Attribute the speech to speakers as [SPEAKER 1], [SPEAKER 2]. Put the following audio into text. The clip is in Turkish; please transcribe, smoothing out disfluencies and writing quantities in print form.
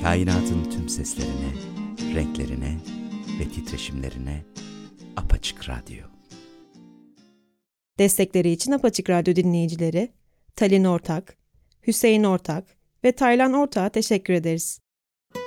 [SPEAKER 1] Kainatın tüm seslerine, renklerine ve titreşimlerine Apaçık Radyo.
[SPEAKER 2] Destekleri için Apaçık Radyo dinleyicileri Talin Ortak, Hüseyin Ortak ve Taylan Ortak'a teşekkür ederiz.